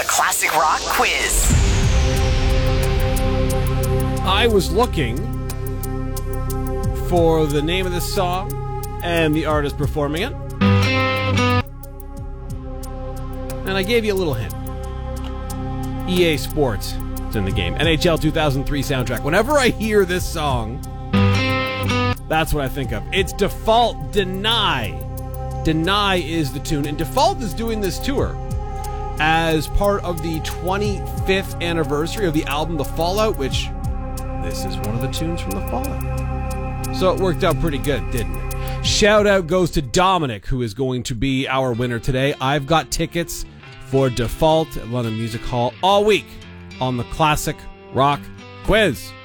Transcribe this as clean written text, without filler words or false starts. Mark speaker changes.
Speaker 1: The Classic Rock Quiz.
Speaker 2: I was looking for the name of this song and the artist performing it. And I gave you a little hint. EA Sports is in the game. NHL 2003 soundtrack. Whenever I hear this song, that's what I think of. It's Default Deny. Deny is the tune. And Default is doing this tour as part of the 25th anniversary of the album The Fallout, which this is one of the tunes from The Fallout. So it worked out pretty good, didn't it? Shout out goes to Dominic, who is going to be our winner today. I've got tickets for Default at London Music Hall all week on the Classic Rock Quiz.